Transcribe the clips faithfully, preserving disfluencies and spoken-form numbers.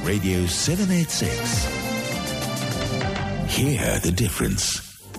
Radio seven eighty-six. Hear the difference.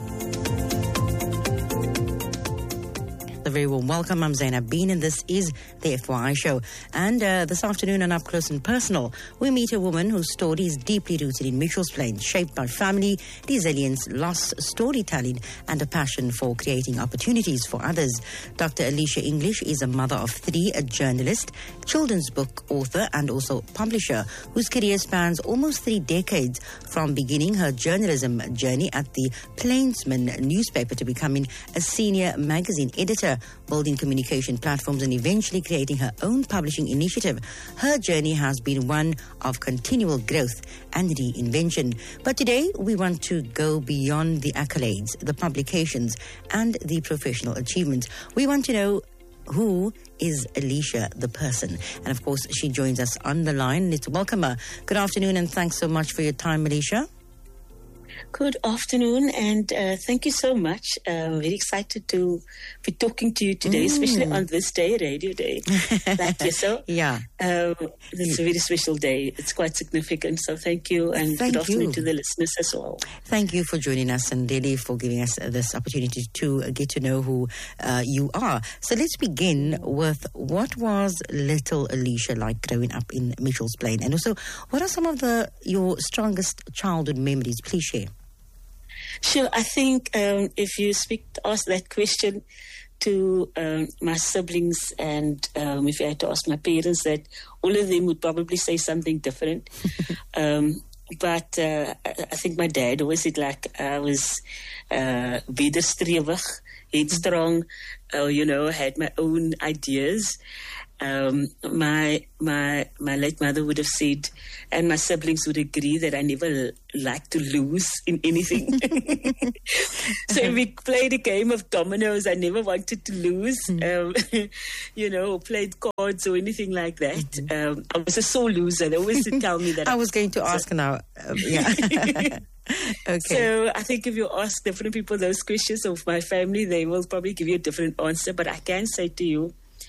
A very warm welcome. I'm Zainab Bean and this is the F Y I Show. And uh, this afternoon on Up Close and Personal, we meet a woman whose story is deeply rooted in Mitchell's Plain, shaped by family, resilience, loss, storytelling, and a passion for creating opportunities for others. Doctor Alicia English is a mother of three, a journalist, children's book author, and also publisher, whose career spans almost three decades, from beginning her journalism journey at the Plainsman newspaper to becoming a senior magazine editor, building communication platforms, and eventually creating her own publishing initiative. Her journey has been one of continual growth and reinvention. But today, we want to go beyond the accolades, the publications, and the professional achievements. We want to know, who is Alicia, the person? And of course, she joins us on the line. Let's welcome her. Good afternoon, and thanks so much for your time, Alicia. Good afternoon, and uh, thank you so much. I'm very excited to be talking to you today, mm. especially on this day, Radio Day. Like yourself. Yeah. Um, it's a very special day. It's quite significant, so thank you, and thank good afternoon you. to the listeners as well. Thank you for joining us and really for giving us this opportunity to get to know who uh, you are. So let's begin with, what was little Alicia like growing up in Mitchell's Plain? And also, what are some of the your strongest childhood memories? Please share. Sure. I think um, if you speak, ask that question to um, my siblings, and um, if I had to ask my parents, that all of them would probably say something different. um, but uh, I think my dad always said, like, I was uh, wederstrewig, headstrong, uh, you know, had my own ideas. Um, my my my late mother would have said, and my siblings would agree, that I never liked to lose in anything. So if we played a game of dominoes, I never wanted to lose, mm-hmm. um, you know, or played cards or anything like that. Mm-hmm. Um, I was a sore loser. They always would tell me that. I was going to ask so, now. Um, yeah. Okay. So I think if you ask different people those questions of my family, they will probably give you a different answer. But I can say to you,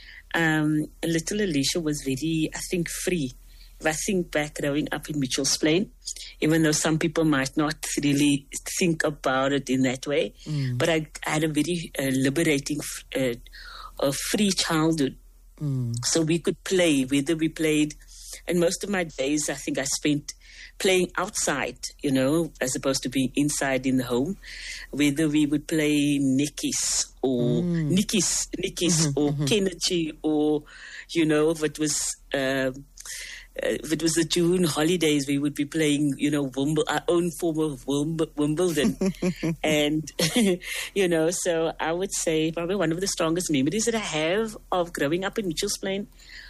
Um, little Alicia was very, I think, free. If I think back growing up in Mitchell's Plain, even though some people might not really think about it in that way, mm. but I, I had a very uh, liberating, uh, uh, free childhood. Mm. So we could play, whether we played, and most of my days I think I spent playing outside, you know, as opposed to being inside in the home, whether we would play Nikki's or mm. Nikki's, Nikki's mm-hmm, or mm-hmm. Kenichi, or, you know, if it was, uh, if it was the June holidays, we would be playing, you know, Wimble, our own form of Wimbledon. And, you know, so I would say probably one of the strongest memories that I have of growing up in Mitchell's Plain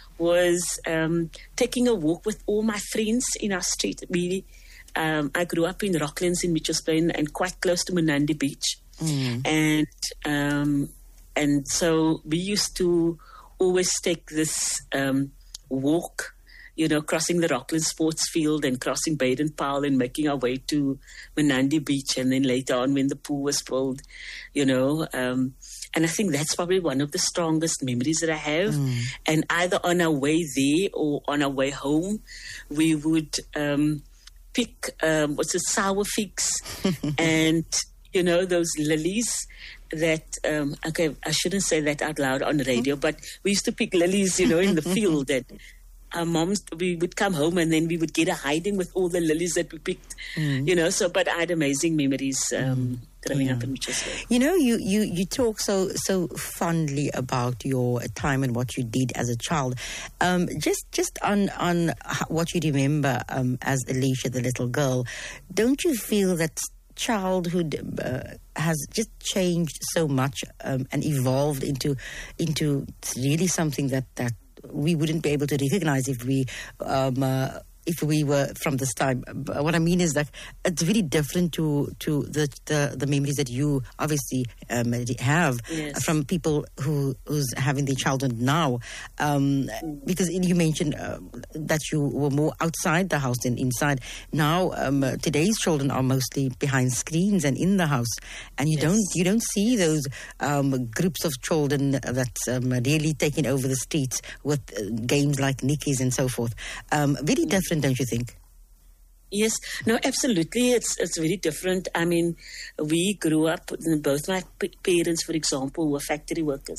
was um, taking a walk with all my friends in our street. We, um, I grew up in Rocklands in Mitchell's Plain and quite close to Menandi Beach. Mm. And um, and so we used to always take this um, walk, you know, crossing the Rockland Sports Field and crossing Baden Powell and making our way to Menandi Beach. And then later on, when the pool was filled, you know, um, and I think that's probably one of the strongest memories that I have. Mm. And either on our way there or on our way home, we would um, pick, um, what's it, sour figs and, you know, those lilies that, um, okay, I shouldn't say that out loud on the radio, but we used to pick lilies, you know, in the field. And our moms, we would come home and then we would get a hiding with all the lilies that we picked, mm. you know, so, but I had amazing memories um, mm. growing yeah. up in Mitchell's Plain. You know, you, you, you talk so so fondly about your time and what you did as a child. Um, just just on, on what you remember um, as Alicia, the little girl, don't you feel that childhood uh, has just changed so much um, and evolved into into really something that, that we wouldn't be able to recognize if we um, uh, if we were from this time? What I mean is that it's very different to to the the, the memories that you obviously um, have yes. from people who who's having their childhood now. Um, because you mentioned uh, that you were more outside the house than inside. Now um, today's children are mostly behind screens and in the house, and you yes. don't you don't see those um, groups of children that's um, really taking over the streets with uh, games like Nikki's and so forth. Um, very different different, don't you think? Yes, no, absolutely. It's it's very different. I mean, we grew up, both my p- parents, for example, were factory workers.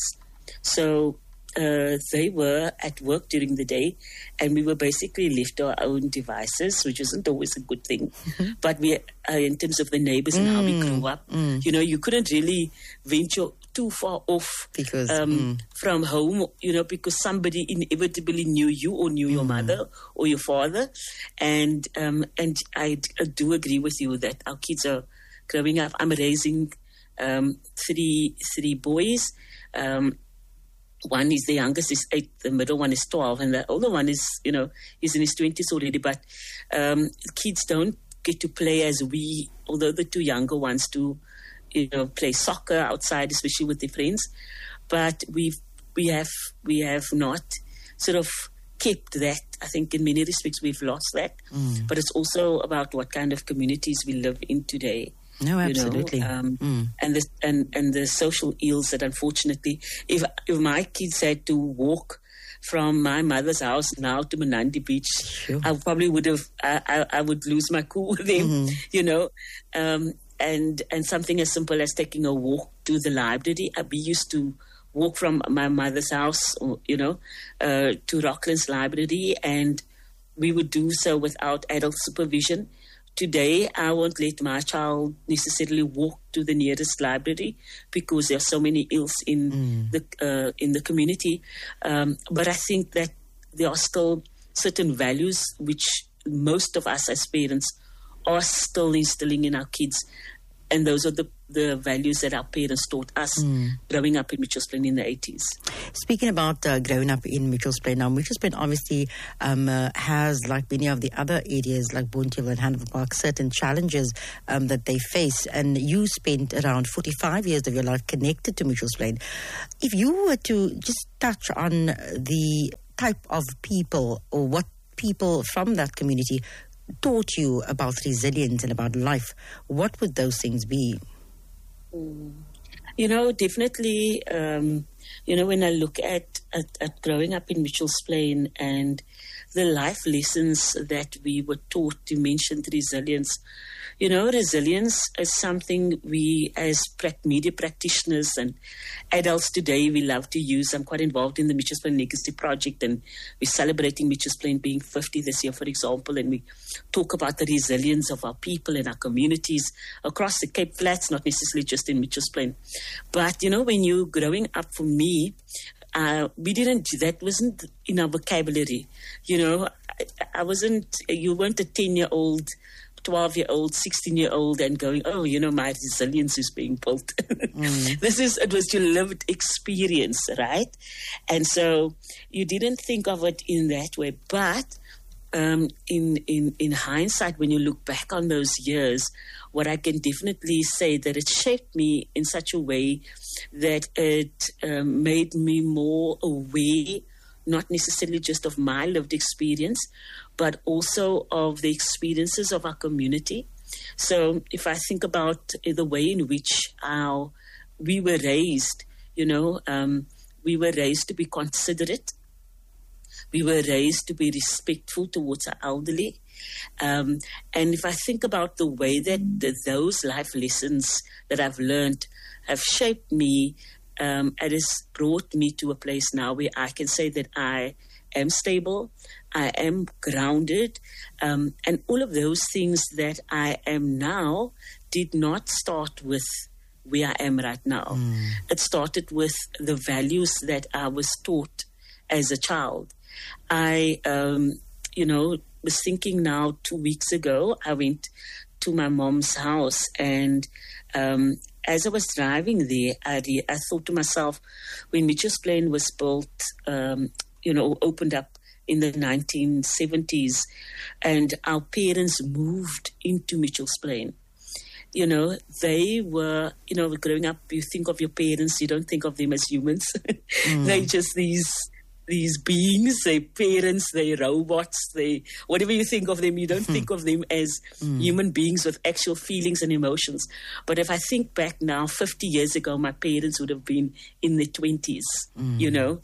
So uh, they were at work during the day, and we were basically left to our own devices, which isn't always a good thing. Mm-hmm. But we, uh, in terms of the neighbors and mm, how we grew up, mm. you know, you couldn't really venture too far off because, um, mm. from home, you know, because somebody inevitably knew you or knew mm. your mother or your father. And um, and I, I do agree with you that our kids are growing up. I'm raising um, three three boys. Um, one is the youngest is eight, the middle one is twelve, and the older one is, you know, is in his twenties already. But um, kids don't get to play as we, although the two younger ones do, you know, play soccer outside, especially with their friends. But we've we have we have not sort of kept that. I think in many respects we've lost that. Mm. But it's also about what kind of communities we live in today. No, absolutely. You know, um, mm. and the and and the social ills that, unfortunately, if if my kids had to walk from my mother's house now to Menandi Beach, sure. I probably would have. I, I I would lose my cool with them. Mm-hmm. You know. Um, And and something as simple as taking a walk to the library. We used to walk from my mother's house, or, you know, uh, to Rocklands Library, and we would do so without adult supervision. Today, I won't let my child necessarily walk to the nearest library because there are so many ills in mm. the uh, in the community. Um, but I think that there are still certain values which most of us as parents are still instilling in our kids. And those are the, the values that our parents taught us mm. growing up in Mitchells Plain in the eighties. Speaking about uh, growing up in Mitchells Plain, now Mitchells Plain obviously um, uh, has, like many of the other areas like Boontville and Hanover Park, certain challenges um, that they face. And you spent around forty-five years of your life connected to Mitchells Plain. If you were to just touch on the type of people or what people from that community taught you about resilience and about life, what would those things be? Mm. You know, definitely, um, you know, when I look at, at, at growing up in Mitchells Plain and the life lessons that we were taught, you mentioned resilience. You know, resilience is something we as media practitioners and adults today, we love to use. I'm quite involved in the Mitchells Plain Legacy Project, and we're celebrating Mitchells Plain being fifty this year, for example, and we talk about the resilience of our people and our communities across the Cape Flats, not necessarily just in Mitchells Plain. But, you know, when you're growing up, for me, Uh, we didn't, that wasn't in our vocabulary. You know, I, I wasn't, you weren't a ten-year-old, twelve-year-old, sixteen-year-old and going, oh, you know, my resilience is being built. Mm. This is, it was your lived experience, right? And so you didn't think of it in that way. But um, in, in, in hindsight, when you look back on those years, what I can definitely say that it shaped me in such a way that it um, made me more aware, not necessarily just of my lived experience, but also of the experiences of our community. So if I think about the way in which our, we were raised, you know, um, we were raised to be considerate. We were raised to be respectful towards our elderly. Um, and if I think about the way that the, those life lessons that I've learned have shaped me, um, it has brought me to a place now where I can say that I am stable, I am grounded, um, and all of those things that I am now did not start with where I am right now. Mm. It started with the values that I was taught as a child. I, um, you know, was thinking now two weeks ago, I went to my mom's house, and um, as I was driving there, I, re- I thought to myself, when Mitchells Plain was built, um, you know, opened up in the nineteen seventies, and our parents moved into Mitchells Plain. You know, they were, you know, growing up, you think of your parents, you don't think of them as humans. Mm. They're just these these beings, they parents, they robots, they whatever you think of them, you don't think of them as mm. human beings with actual feelings and emotions. But if I think back now, fifty years ago, my parents would have been in their twenties, mm. you know,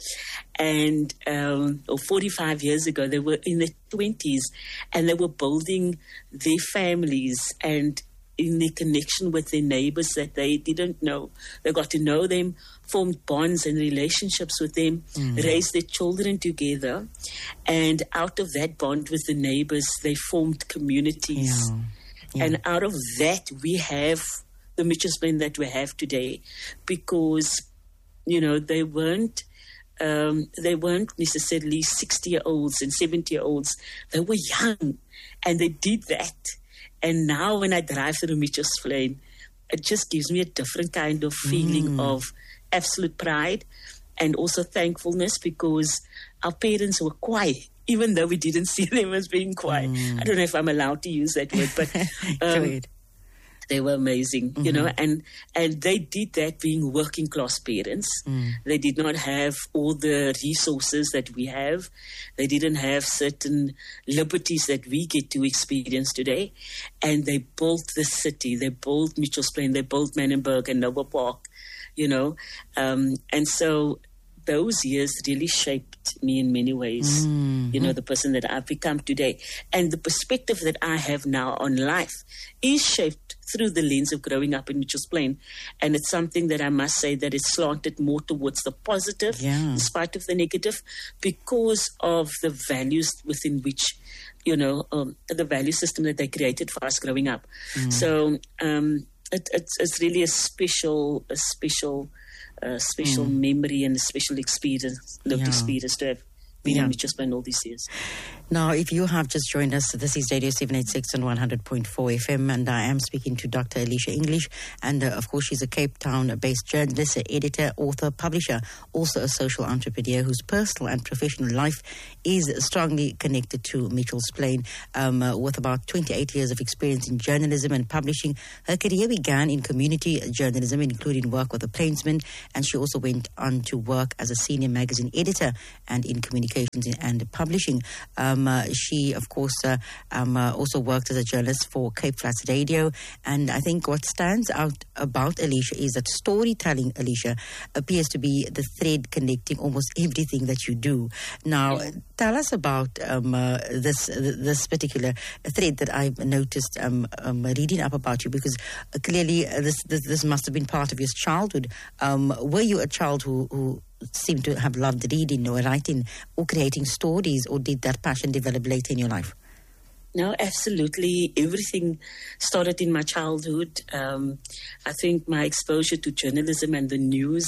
and um, or forty-five years ago, they were in their twenties, and they were building their families and in their connection with their neighbors that they didn't know. They got to know them, formed bonds and relationships with them, mm. raised their children together, and out of that bond with the neighbors, they formed communities. Yeah. Yeah. And out of that, we have the Mitchells Plain that we have today, because, you know, they weren't um, they weren't necessarily sixty-year-olds and seventy-year-olds. They were young, and they did that. And now when I drive through Mitchells Plain, it just gives me a different kind of feeling mm. of absolute pride and also thankfulness, because our parents were quiet, even though we didn't see them as being quiet. Mm. I don't know if I'm allowed to use that word, but um, they were amazing, mm-hmm. you know, and, and they did that being working class parents. Mm. They did not have all the resources that we have. They didn't have certain liberties that we get to experience today. And they built the city. They built Mitchells Plain. They built Manenberg and Nova Park, you know. Um, and so those years really shaped me in many ways, mm-hmm. you know, the person that I've become today. And the perspective that I have now on life is shaped through the lens of growing up in Mitchells Plain. And it's something that I must say that it's slanted more towards the positive yeah. in spite of the negative, because of the values within which, you know, um, the value system that they created for us growing up. Mm. So um, it, it's, it's really a special, a special a special mm. memory and a special experience, lived yeah. experience to have been yeah. in Mitchells Plain all these years. Now, if you have just joined us, this is Radio seven eighty-six and one hundred point four F M, and I am speaking to Doctor Alicia English, and uh, of course she's a Cape Town-based journalist, editor, author, publisher, also a social entrepreneur whose personal and professional life is strongly connected to Mitchells Plain. Um, uh, with about twenty-eight years of experience in journalism and publishing, her career began in community journalism, including work with the Plainsman, and she also went on to work as a senior magazine editor and in communications and publishing. Um, uh, she, of course, uh, um, uh, also worked as a journalist for Cape Flats Radio. And I think what stands out about Alicia is that storytelling, Alicia, appears to be the thread connecting almost everything that you do. Now, tell us about um, uh, this this particular thread that I've noticed um, um, reading up about you, because uh, clearly uh, this, this this must have been part of your childhood. Um, were you a child who, who seemed to have loved reading or writing or creating stories, or did that passion develop later in your life? No, absolutely. Everything started in my childhood. Um, I think my exposure to journalism and the news,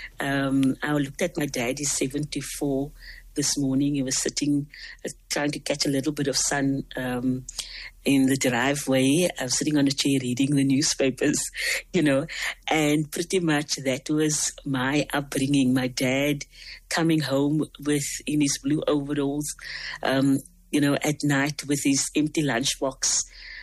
um, I looked at my dad, he's seventy-four. This morning, he was sitting, uh, trying to catch a little bit of sun um, in the driveway. I was sitting on a chair reading the newspapers, you know, and pretty much that was my upbringing. My dad coming home with, in his blue overalls, um, you know, at night with his empty lunchbox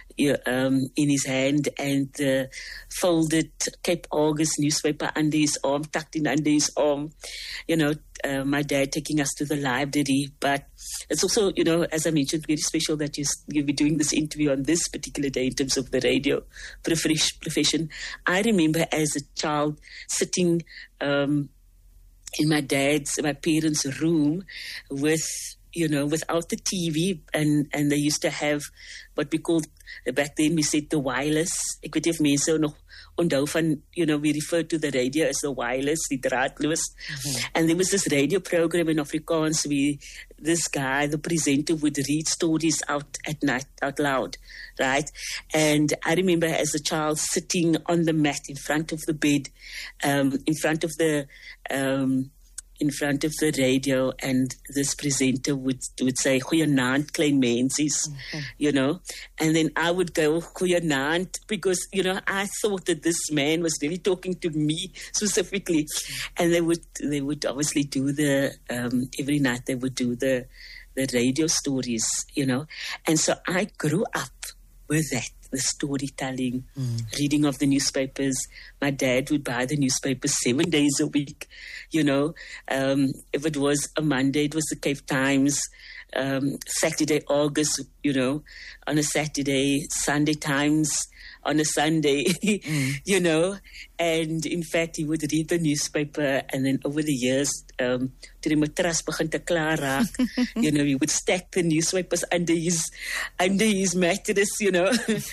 um, in his hand, and the uh, folded Cape Argus newspaper under his arm, tucked in under his arm, you know, uh, my dad taking us to the library. But it's also, you know, as I mentioned, very special that you, you'll be doing this interview on this particular day in terms of the radio profession. I remember as a child sitting um, in my dad's, my parents' room with, you know, without the T V, and, and they used to have what we called, back then we said the wireless. Ek weet nie of mense nog onthou van, you know, we referred to the radio as the wireless, die draadloos. Mm-hmm. And there was this radio program in Afrikaans where this guy, the presenter, would read stories out at night, out loud, right? And I remember as a child sitting on the mat in front of the bed, um, in front of the... Um, in front of the radio, and this presenter would would say, "Goeienaand, klein mensies," mm-hmm. you know, and then I would go, "Goeienaand," because, you know, I thought that this man was really talking to me specifically, and they would they would obviously do the um, every night they would do the the radio stories, you know, and so I grew up with that. the storytelling, mm. reading of the newspapers. My dad would buy the newspapers seven days a week. You know, um, if it was a Monday, it was the Cape Times. Um, Saturday, August, you know, on a Saturday, Sunday Times on a Sunday, mm. you know. And in fact, he would read the newspaper, and then over the years, um, toe die matras begin te klaar raak, you know, he would stack the newspapers under his under his mattress, you know.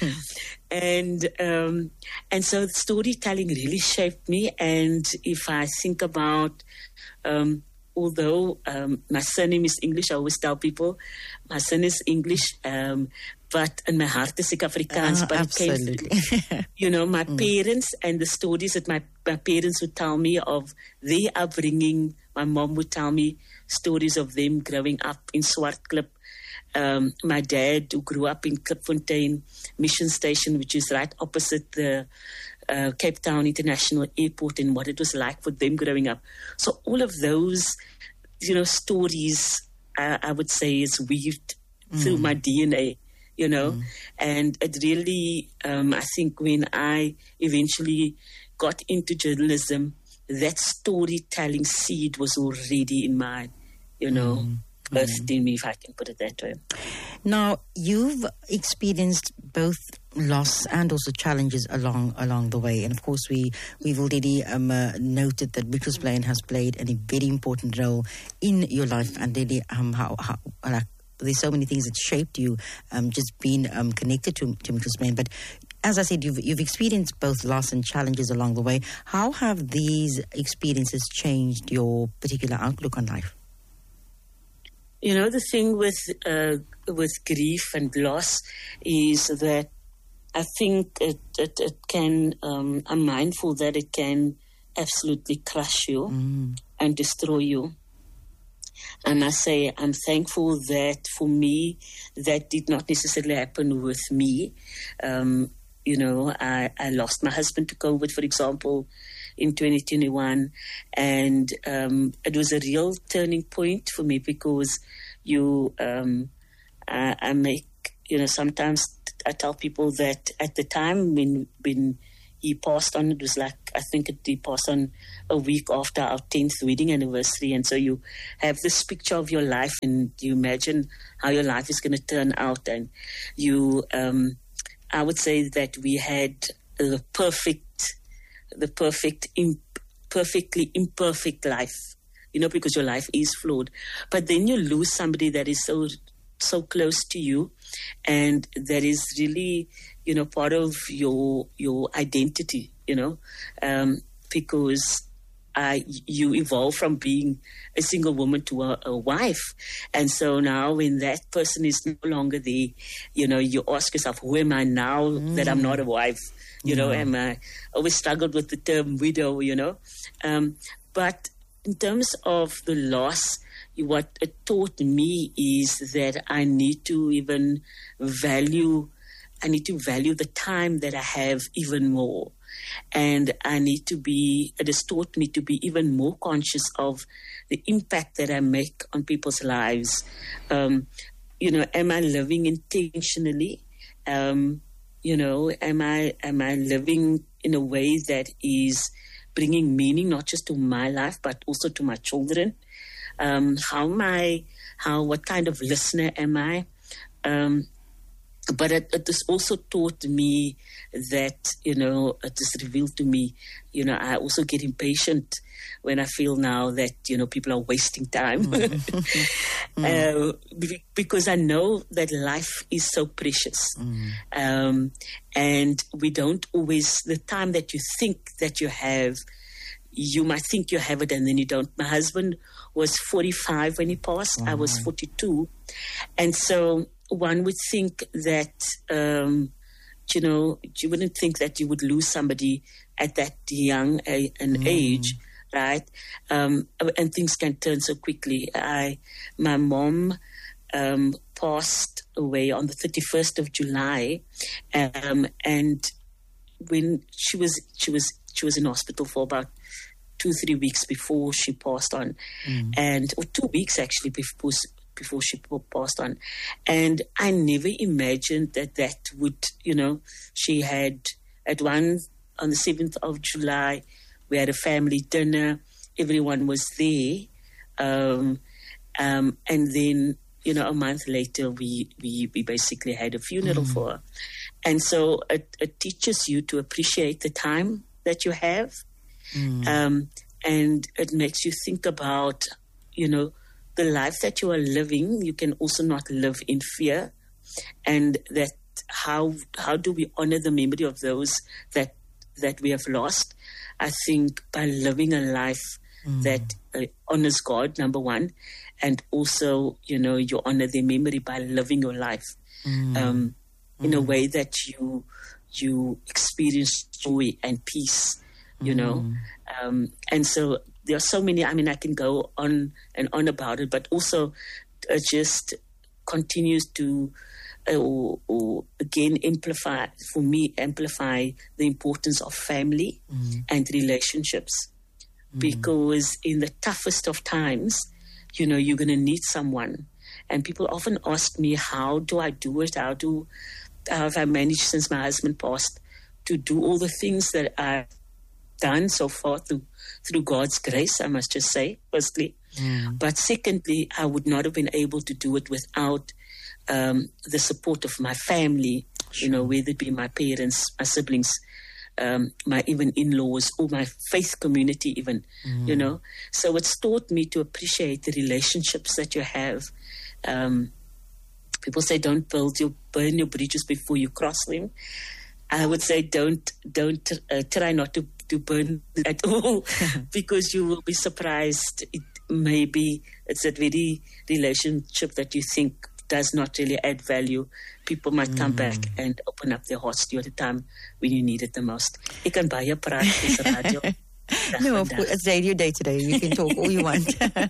and um, and so storytelling really shaped me. And if I think about um, although um, my surname is English, I always tell people my son is English, um, but in my heart is Afrikaans. Uh, but absolutely. It came, you know, my mm. parents and the stories that my, my parents would tell me of their upbringing. My mom would tell me stories of them growing up in Swartklip. Um, my dad, who grew up in Klipfontein Mission Station, which is right opposite the uh, Cape Town International Airport, and what it was like for them growing up. So all of those, you know, stories, I, I would say, is weaved mm. through my D N A, you know. Mm. And it really, um, I think when I eventually got into journalism, that storytelling seed was already in my, you know, mm. birthed in me, if I can put it that way. Now, you've experienced both loss and also challenges along along the way. And of course, we, we've already um, uh, noted that Mitchells Plain has played a very important role in your life, and really um, how, how like, there's so many things that shaped you, um, just being um, connected to, to Mitchells Plain. But as I said, you've, you've experienced both loss and challenges along the way. How have these experiences changed your particular outlook on life? You know, the thing with uh, with grief and loss is that I think it, it, it can, um, I'm mindful that it can absolutely crush you mm. and destroy you. I must say, I'm thankful that for me, that did not necessarily happen with me. Um, you know, I, I lost my husband to COVID, for example, in twenty twenty-one. And um, it was a real turning point for me because you, um, I, I make, you know, sometimes I tell people that at the time when, when he passed on, it was like, I think it, he passed on a week after our tenth wedding anniversary. And so you have this picture of your life and you imagine how your life is going to turn out. And you, um, I would say that we had the perfect, the perfect, imp- perfectly imperfect life, you know, because your life is flawed. But then you lose somebody that is so, so close to you and that is really, you know, part of your, your identity, you know, um, because I, you evolve from being a single woman to a, a wife. And so now when that person is no longer there, you know, you ask yourself, who am I now mm. that I'm not a wife? You yeah. know, am I, I always struggled with the term widow, you know. Um, but in terms of the loss, what it taught me is that I need to even value, I need to value the time that I have even more. And I need to be, it has taught me to be even more conscious of the impact that I make on people's lives. Um, you know, am I living intentionally? Um, you know, am I, am I living in a way that is bringing meaning, not just to my life, but also to my children? Um, how am I, how, what kind of listener am I? Um, But it, it has also taught me that, you know, it has revealed to me, you know, I also get impatient when I feel now that, you know, people are wasting time. Mm. uh, because I know that life is so precious. Mm. Um, and we don't always, the time that you think that you have, you might think you have it and then you don't. My husband was forty-five when he passed. Mm. I was forty-two. And so one would think that, um, you know, you wouldn't think that you would lose somebody at that young a, an mm. age, right? Um, and things can turn so quickly. I, my mom um, passed away on the thirty-first of July, um, and when she was she was she was in hospital for about two three weeks before she passed on, mm. and or two weeks actually before. before she passed on. And I never imagined that that would, you know, she had at one, on the seventh of July, we had a family dinner. Everyone was there. Um, um, and then, you know, a month later, we, we, we basically had a funeral mm. for her. And so it, it teaches you to appreciate the time that you have. Mm. Um, and it makes you think about, you know, the life that you are living. You can also not live in fear. And that how how do we honor the memory of those that that we have lost? I think by living a life mm. that uh, honors God, number one, and also, you know, you honor their memory by living your life mm. um, in mm. a way that you you experience joy and peace, you mm. know. Um, and so there are so many, I mean, I can go on and on about it, but also uh, just continues to, uh, or, or again, amplify, for me, amplify the importance of family mm. and relationships. Mm. Because in the toughest of times, you know, you're going to need someone. And people often ask me, how do I do it? How do how have I managed since my husband passed to do all the things that I've done so far through, through God's grace, I must just say, firstly. Mm. But secondly, I would not have been able to do it without um, the support of my family, sure. you know, whether it be my parents, my siblings, um, my even in-laws, or my faith community even, mm. you know. So it's taught me to appreciate the relationships that you have. Um, people say don't build your, burn your bridges before you cross them. I would say don't, don't uh, try not to to burn at all because you will be surprised. It maybe it's that very relationship that you think does not really add value. People might mm. come back and open up their hearts to you at a time when you need it the most. Ek kan baie praat dis radio. No, of course, it's Radio Day today. You can talk all you want.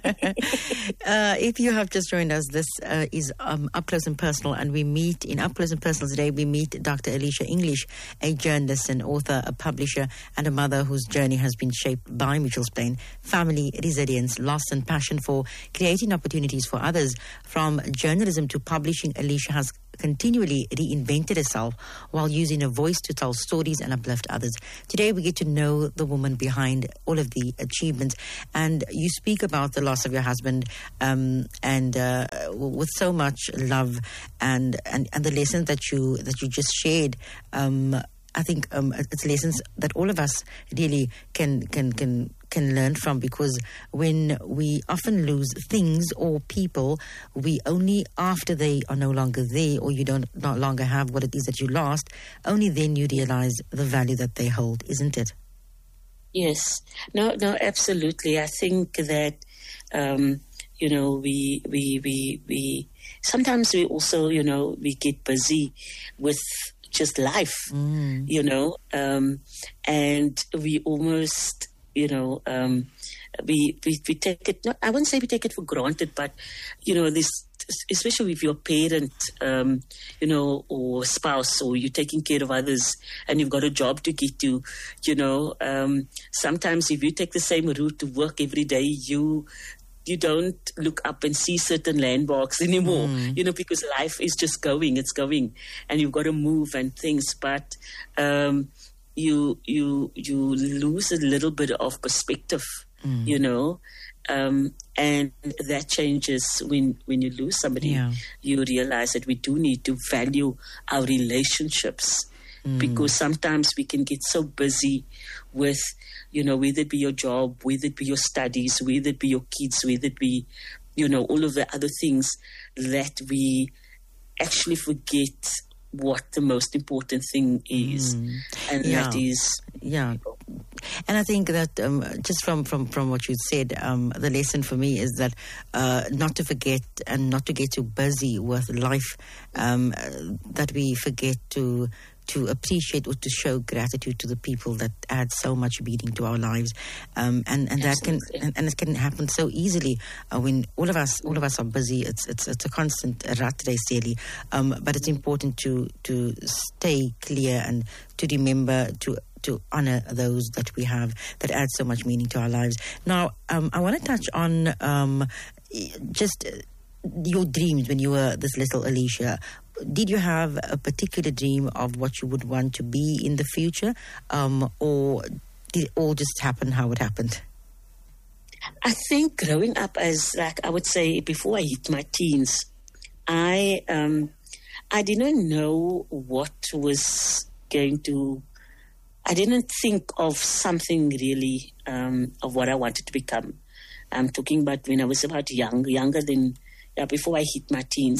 uh, if you have just joined us, this uh, is um, Up Close and Personal, and we meet in Up Close and Personal today. We meet Doctor Alicia English, a journalist, an author, a publisher, and a mother whose journey has been shaped by Mitchell's Plain, family, resilience, loss, and passion for creating opportunities for others. From journalism to publishing, Alicia has continually reinvented herself while using her voice to tell stories and uplift others. Today we get to know the woman behind all of the achievements, and you speak about the loss of your husband um, and uh, with so much love and, and, and the lessons that you that you just shared. Um, I think um, it's lessons that all of us really can can can can learn from, because when we often lose things or people, we only after they are no longer there, or you don't no longer have what it is that you lost, only then you realize the value that they hold, isn't it? Yes. No, no, absolutely. I think that, um, you know, we, we, we, we, sometimes we also, you know, we get busy with just life, mm. you know, um, and we almost, you know, um, we, we, we take it, not, I wouldn't say we take it for granted, but, you know, this, especially with your parent, um, you know, or spouse, or you're taking care of others and you've got a job to get to, you know, um, sometimes if you take the same route to work every day, you, you don't look up and see certain landmarks anymore, mm. you know, because life is just going, it's going, and you've got to move and things, but, um, you, you, you lose a little bit of perspective, mm. you know, um, and that changes when, when you lose somebody. Yeah. You realize that we do need to value our relationships, mm. because sometimes we can get so busy with, you know, whether it be your job, whether it be your studies, whether it be your kids, whether it be, you know, all of the other things, that we actually forget what the most important thing is. Mm. And yeah. that is... Yeah. And I think that um, just from, from, from what you said, um, the lesson for me is that uh, not to forget and not to get too busy with life, um, that we forget to to appreciate or to show gratitude to the people that add so much meaning to our lives, um, and and that can and, and it can happen so easily uh, when all of us all of us are busy. It's it's it's a constant rat race, really. Um, but it's important to to stay clear and to remember to. to honor those that we have that add so much meaning to our lives. Now, um, I want to touch on um, just your dreams when you were this little Alicia, did you have a particular dream of what you would want to be in the future, um, or did it all just happen how it happened? I think growing up as, like, I would say before I hit my teens, I um, I didn't know what was going to, I didn't think of something really um, of what I wanted to become. I'm talking about when I was about young, younger than, yeah, before I hit my teens.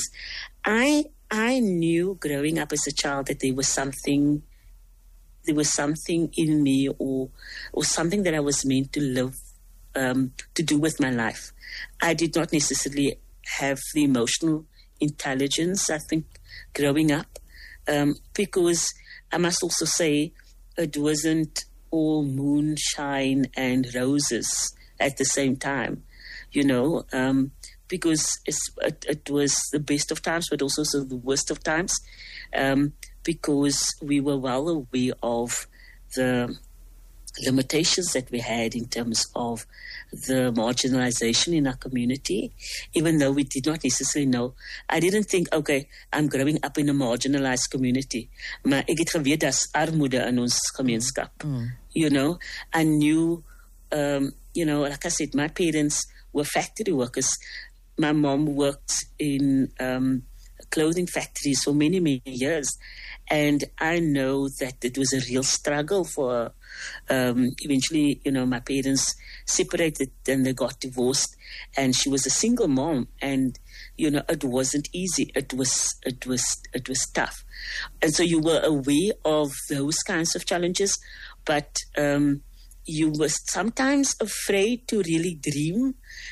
I I knew growing up as a child that there was something, there was something in me, or or something that I was meant to live, um, to do with my life. I did not necessarily have the emotional intelligence, I think, growing up, um, because I must also say it wasn't all moonshine and roses at the same time, you know, um, because it's, it, it was the best of times, but also so the worst of times, um, because we were well aware of the limitations that we had in terms of the marginalization in our community, even though we did not necessarily know. I didn't think, okay, I'm growing up in a marginalized community, maar ek het geweet daar's armoede in ons gemeenskap. Mm. You know, I knew, um, you know, like I said, my parents were factory workers. My mom worked in um, clothing factories for many, many years. And I know that it was a real struggle for her. Um, eventually, you know, my parents separated and they got divorced, and she was a single mom. And, you know, it wasn't easy. It was, it was, it was tough. And so you were aware of those kinds of challenges, but um, you were sometimes afraid to really dream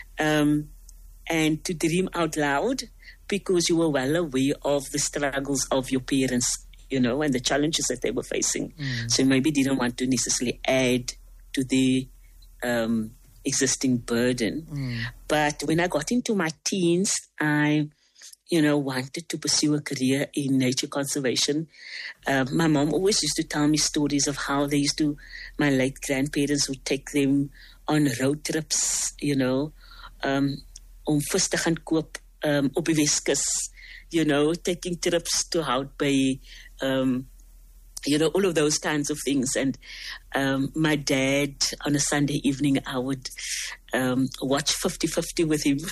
um, and to dream out loud, because you were well aware of the struggles of your parents, you know, and the challenges that they were facing. Mm. So maybe didn't want to necessarily add to the um, existing burden. Mm. But when I got into my teens, I, you know, wanted to pursue a career in nature conservation. Uh, my mom always used to tell me stories of how they used to, my late grandparents would take them on road trips, you know, um, om vis te gaan koop um, op die Weskus, you know, taking trips to Hout Bay, um, you know, all of those kinds of things. And um, my dad, on a Sunday evening, I would um, watch fifty-fifty with him.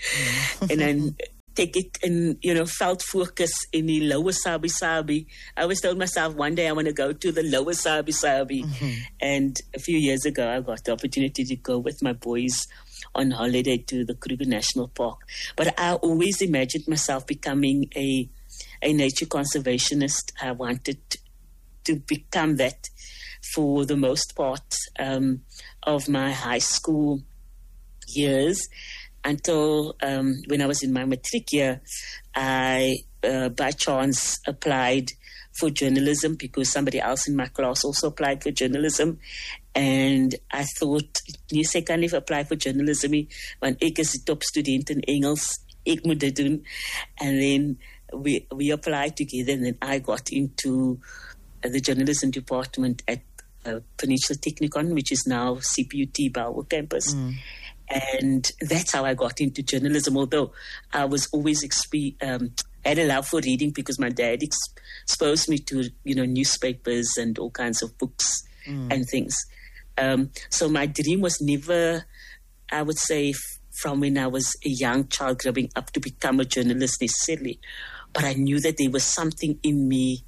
And then take it and, you know, felt focus in the lower Sabi Sabi. I always told myself one day I want to go to the lower Sabi Sabi. Mm-hmm. And a few years ago, I got the opportunity to go with my boys on holiday to the Kruger National Park. But I always imagined myself becoming a a nature conservationist. I wanted to become that for the most part um, of my high school years, until um, when I was in my matric year, I, uh, by chance, applied for journalism because somebody else in my class also applied for journalism. And I thought, nee, sy kan nie apply for journalism nie, want ek is die top student in Engels, ek moet dit doen. And then we we applied together, and then I got into uh, the journalism department at uh, Peninsula Technikon, which is now C P U T Bellville campus. Mm. And that's how I got into journalism, although I was always exp- um, had a love for reading because my dad ex- exposed me to, you know, newspapers and all kinds of books mm. and things. Um, so my dream was never, I would say, f- from when I was a young child growing up to become a journalist necessarily. But I knew that there was something in me,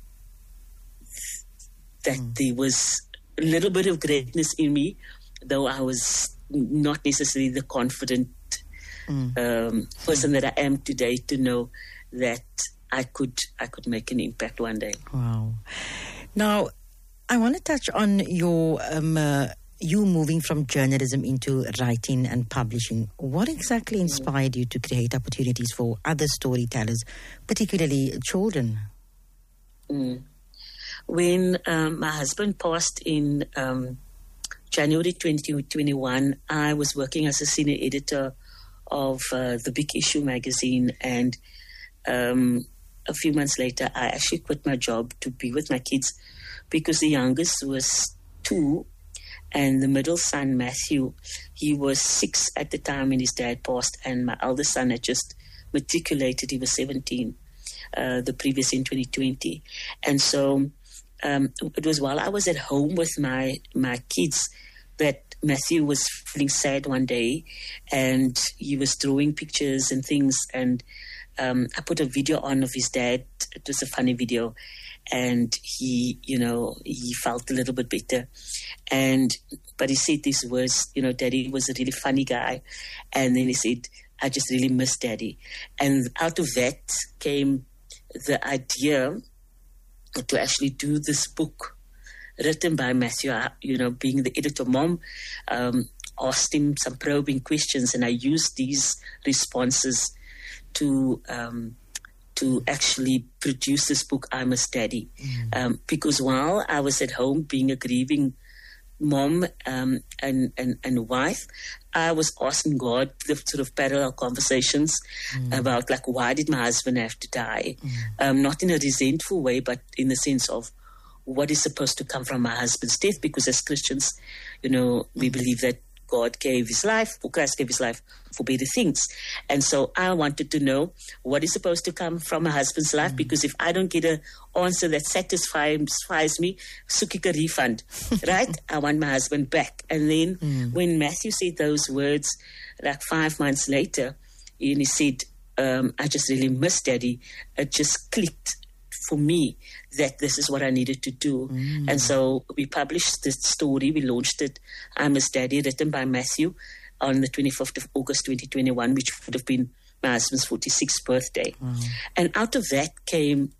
that mm. there was a little bit of greatness in me, though I was not necessarily the confident mm. um, person that I am today, to know that I could I could make an impact one day. Wow. Now, I want to touch on your um, uh, you moving from journalism into writing and publishing. What exactly inspired you to create opportunities for other storytellers, particularly children? Mm. When um, my husband passed in um, January twenty twenty-one, I was working as a senior editor of uh, the Big Issue magazine, and um, a few months later, I actually quit my job to be with my kids, because the youngest was two, and the middle son, Matthew, he was six at the time when his dad passed, and my eldest son had just matriculated. He was seventeen, uh, the previous in twenty twenty. And so um, it was while I was at home with my, my kids that Matthew was feeling sad one day, and he was drawing pictures and things, and um, I put a video on of his dad. It was a funny video, and he, you know, he felt a little bit better. And but he said these words, you know, Daddy was a really funny guy. And then he said, I just really miss Daddy. And out of that came the idea to actually do this book written by Matthew, you know, being the editor. Mom um, asked him some probing questions, and I used these responses to um, to actually produce this book, I Miss Daddy. Mm. Um, because while I was at home being a grieving mom um, and, and, and wife, I was asking God the sort of parallel conversations mm. about, like, why did my husband have to die? Mm. Um, not in a resentful way, but in the sense of what is supposed to come from my husband's death, because as Christians, you know, we mm. believe that God gave his life, or Christ gave his life for better things. And so I wanted to know what is supposed to come from a husband's life, mm. because if I don't get an answer that satisfies, satisfies me, soek ek a refund, right? I want my husband back. And then mm. when Matthew said those words, like five months later, and he said, um, I just really miss Daddy, it just clicked for me that this is what I needed to do. Mm. And so we published this story, we launched it, I Miss Daddy, written by Matthew, on the twenty-fifth of August twenty twenty-one, which would have been my husband's forty-sixth birthday. Mm. And out of that came,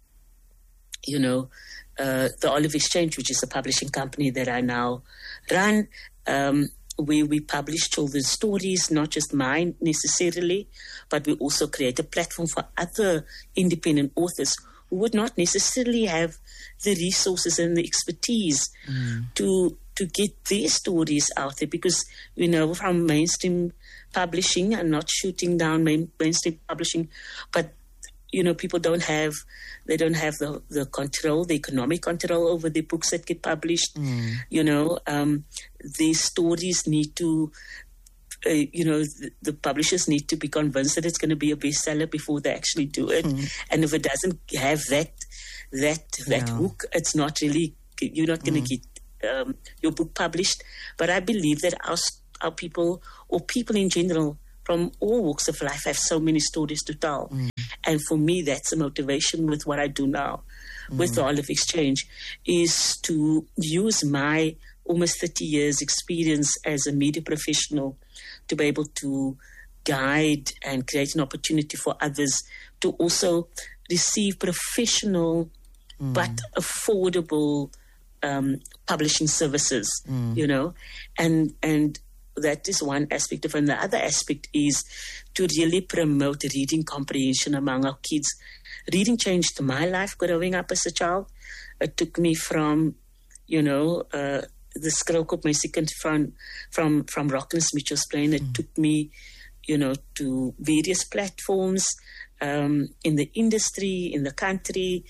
you know, uh, the Olive Exchange, which is a publishing company that I now run, um, where we publish children's stories, not just mine necessarily, but we also create a platform for other independent authors who would not necessarily have the resources and the expertise mm. to to get their stories out there. Because, you know, from mainstream publishing, I'm not shooting down main, mainstream publishing, but, you know, people don't have, they don't have the, the control, the economic control over the books that get published. Mm. You know, um, these stories need to, Uh, you know, the, the publishers need to be convinced that it's going to be a bestseller before they actually do it. Mm. And if it doesn't have that that that yeah. hook, it's not really, you're not going to mm. get um, your book published. But I believe that our, our people, or people in general, from all walks of life, have so many stories to tell. Mm. And for me, that's a motivation with what I do now, mm. with the Olive Exchange, is to use my almost thirty years experience as a media professional to be able to guide and create an opportunity for others to also receive professional mm. but affordable um, publishing services, mm. you know, and and that is one aspect of it. And the other aspect is to really promote reading comprehension among our kids. Reading changed my life growing up as a child. It took me from, you know, uh, the Skrilkop Mexican from from from Rocklands Mitchell's Plain. It mm. took me, you know, to various platforms um, in the industry, in the country,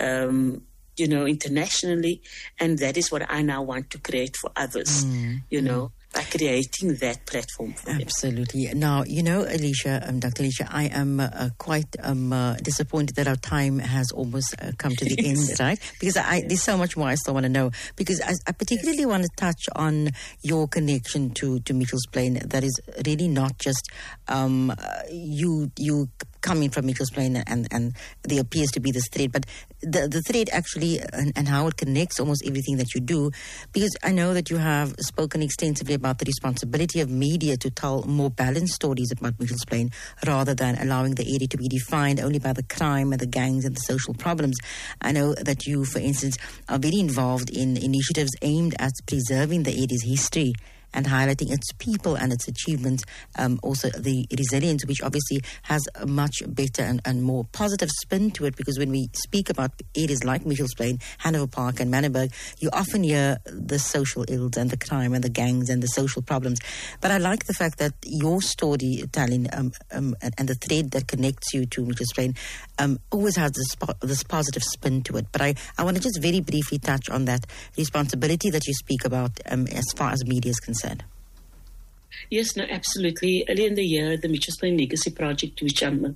um, you know, internationally, and that is what I now want to create for others. Mm. You know. Mm. By creating that platform for Absolutely. them. Now, you know, Alicia, um, Doctor Alicia, I am uh, quite um, uh, disappointed that our time has almost uh, come to the end, right? Because I, yes. there's so much more I still want to know. Because I, I particularly yes. want to touch on your connection to, to Mitchell's Plain. That is really not just um, uh, you you coming from Mitchell's Plain, and, and there appears to be this thread, but the, the thread actually and, and how it connects almost everything that you do, because I know that you have spoken extensively about the responsibility of media to tell more balanced stories about Mitchell's Plain rather than allowing the area to be defined only by the crime and the gangs and the social problems. I know that you, for instance, are very involved in initiatives aimed at preserving the area's history and highlighting its people and its achievements, um, also the resilience, which obviously has a much better and, and more positive spin to it, because when we speak about areas like Mitchell's Plain, Hanover Park and Manenberg, you often hear the social ills and the crime and the gangs and the social problems. But I like the fact that your storytelling um, um, and, and the thread that connects you to Mitchell's Plain um, always has this, po- this positive spin to it. But I, I want to just very briefly touch on that responsibility that you speak about um, as far as media is concerned. Yes, no, absolutely. Earlier in the year, the Mitchell's Plain Legacy Project, which I'm a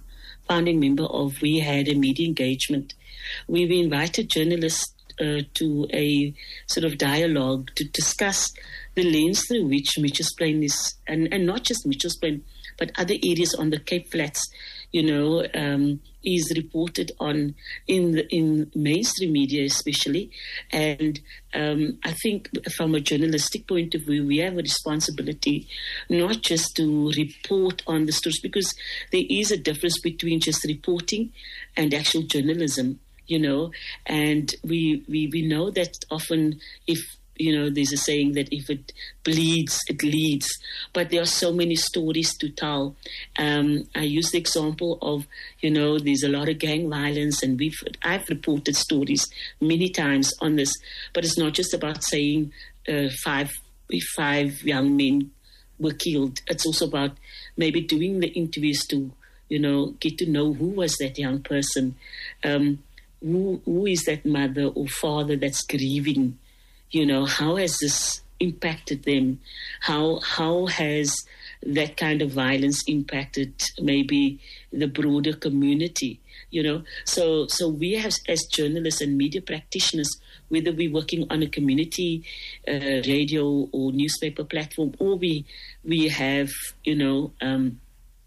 founding member of We Had a Media Engagement. We invited journalists uh, to a sort of dialogue to discuss the lens through which Mitchells Plain is, and, and not just Mitchells Plain, but other areas on the Cape Flats, you know, um, is reported on in the, in mainstream media especially. And um, I think from a journalistic point of view, we have a responsibility not just to report on the stories, because there is a difference between just reporting and actual journalism, you know. And we, we, we know that often if, you know, there's a saying that if it bleeds, it leads. But there are so many stories to tell. Um, I use the example of, you know, there's a lot of gang violence, and we've I've reported stories many times on this. But it's not just about saying uh, five five young men were killed. It's also about maybe doing the interviews to, you know, get to know who was that young person, um, who who is that mother or father that's grieving. You know, how has this impacted them? How how has that kind of violence impacted maybe the broader community? You know, so so we have, as journalists and media practitioners, whether we're working on a community uh, radio or newspaper platform, or we we have, you know, um,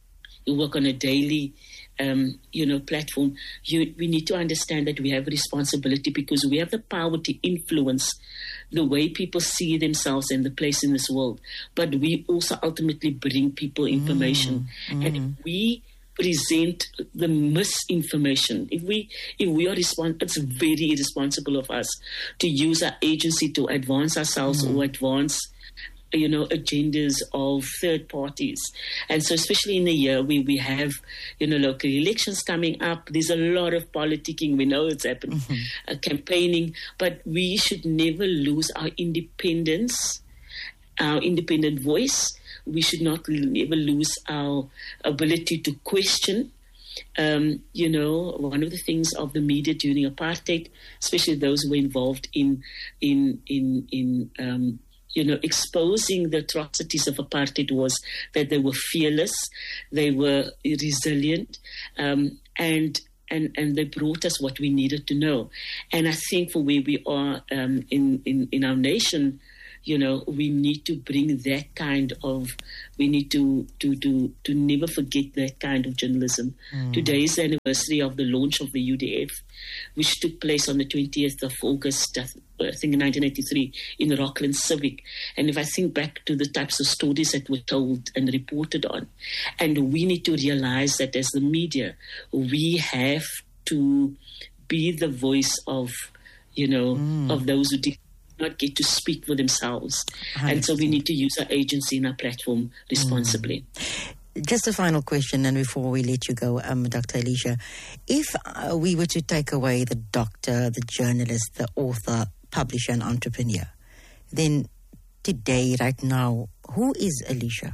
we work on a daily Um, you know, platform, you, we need to understand that we have a responsibility, because we have the power to influence the way people see themselves and the place in this world. But we also ultimately bring people information. Mm, and mm. if we present the misinformation, if we if we are respons- it's very irresponsible of us to use our agency to advance ourselves mm. or advance, you know, agendas of third parties. And so especially in the year where we have, you know, local elections coming up, there's a lot of politicking. We know it's happening, mm-hmm. uh, campaigning, but we should never lose our independence, our independent voice. We should not never lose our ability to question. Um, you know, one of the things of the media during apartheid, especially those who were involved in, in, in, in, um, you know, exposing the atrocities of apartheid, was that they were fearless, they were resilient, um, and and and they brought us what we needed to know. And I think for where we are um, in, in in our nation, you know, we need to bring that kind of, we need to to to, to never forget that kind of journalism. Mm. Today is the anniversary of the launch of the U D F, which took place on the twentieth of August, I think in nineteen eighty-three, in Rockland Civic. And if I think back to the types of stories that were told and reported on, and we need to realize that as the media, we have to be the voice of, you know, mm. of those who did not get to speak for themselves. And so we need to use our agency and our platform responsibly. Mm. Just a final question, and before we let you go, um, Doctor Alicia, if uh, we were to take away the doctor, the journalist, the author, publisher and entrepreneur, then today, right now, who is Alicia?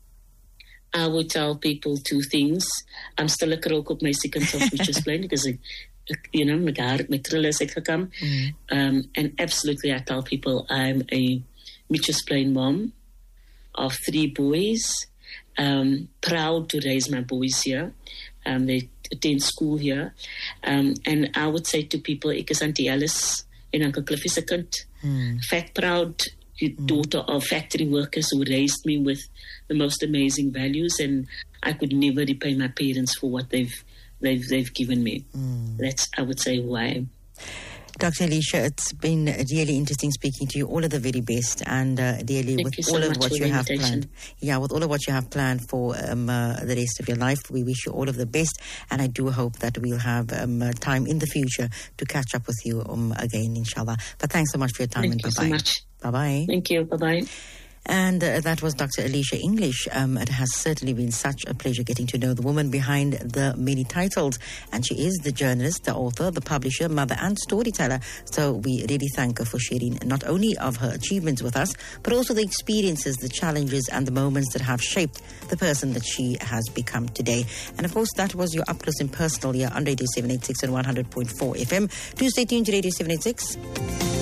I would tell people two things. I'm still a krook op my second of Mitchells Plain, because I, you know, my haar, my krul is uitgekam. Mm. Um, and absolutely, I tell people I'm a Mitchells Plain mom of three boys. Um, proud to raise my boys here. Um, they attend school here. Um, and I would say to people, ek is Auntie Alice en Uncle Cliffy se kind. Mm. Fact proud mm. daughter of factory workers who raised me with the most amazing values, and I could never repay my parents for what they've they've they've given me. Mm. That's, I would say, who I am. Doctor Alicia, it's been really interesting speaking to you. All of the very best, and uh, really Thank with you so all of much what for you the have invitation. planned. Yeah, with all of what you have planned for um, uh, the rest of your life, we wish you all of the best, and I do hope that we'll have um, uh, time in the future to catch up with you um, again, inshallah. But thanks so much for your time. Thank and you bye-bye. so much. Bye-bye. Thank you. Bye-bye. And uh, that was Doctor Alicia English. Um, it has certainly been such a pleasure getting to know the woman behind the many titles. And she is the journalist, the author, the publisher, mother, and storyteller. So we really thank her for sharing not only of her achievements with us, but also the experiences, the challenges, and the moments that have shaped the person that she has become today. And of course, that was your Up Close and Personal here on Radio seven eighty-six and one hundred point four F M. Do stay tuned to Radio seven eighty-six.